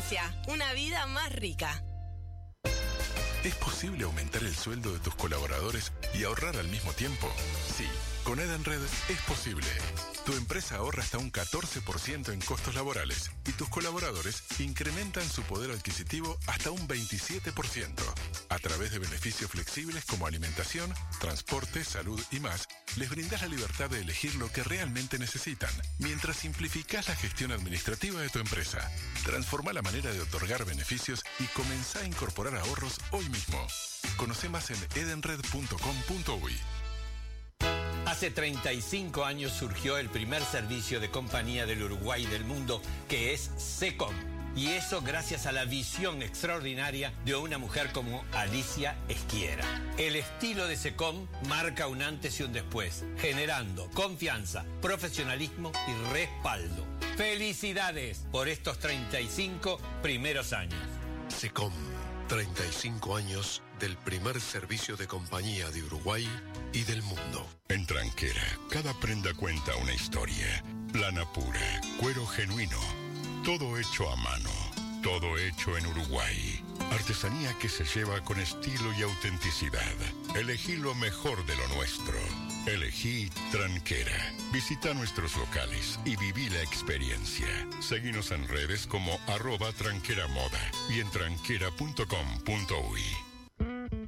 Alicia, una vida más rica. ¿Es posible aumentar el sueldo de tus colaboradores y ahorrar al mismo tiempo? Sí, con Edenred es posible. Tu empresa ahorra hasta un 14% en costos laborales y tus colaboradores incrementan su poder adquisitivo hasta un 27%. A través de beneficios flexibles como alimentación, transporte, salud y más, les brindas la libertad de elegir lo que realmente necesitan, mientras simplificás la gestión administrativa de tu empresa. Transforma la manera de otorgar beneficios y comenzá a incorporar ahorros hoy mismo. Conoce más en edenred.com.uy. Hace 35 años surgió el primer servicio de compañía del Uruguay y del mundo, que es SECOM. Y eso gracias a la visión extraordinaria de una mujer como Alicia Esquiera. El estilo de SECOM marca un antes y un después, generando confianza, profesionalismo y respaldo. ¡Felicidades por estos 35 primeros años! SECOM, 35 años del primer servicio de compañía de Uruguay y del mundo. En Tranquera, cada prenda cuenta una historia. Lana pura, cuero genuino, todo hecho a mano, todo hecho en Uruguay. Artesanía que se lleva con estilo y autenticidad. Elegí lo mejor de lo nuestro. Elegí Tranquera. Visita nuestros locales y viví la experiencia. Seguinos en redes como @tranqueramoda y en tranquera.com.uy.